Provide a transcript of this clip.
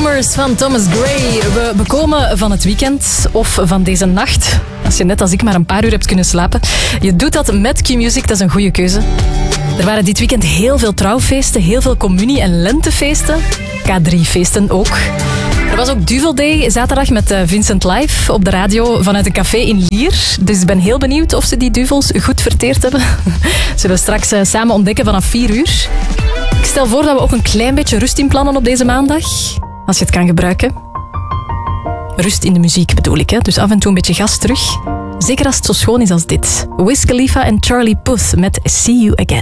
Rumors van Thomas Gray. We komen van het weekend of van deze nacht. Als je net als ik maar een paar uur hebt kunnen slapen. Je doet dat met Q-Music, dat is een goede keuze. Er waren dit weekend heel veel trouwfeesten, heel veel communie- en lentefeesten. K3-feesten ook. Er was ook Duvel Day zaterdag met Vincent Live op de radio vanuit een café in Lier. Dus ik ben heel benieuwd of ze die duvels goed verteerd hebben. Zullen we straks samen ontdekken vanaf 4 uur. Ik stel voor dat we ook een klein beetje rust inplannen op deze maandag. Als je het kan gebruiken. Rust in de muziek bedoel ik, hè? Dus af en toe een beetje gas terug. Zeker als het zo schoon is als dit. Wiz Khalifa en Charlie Puth met See You Again.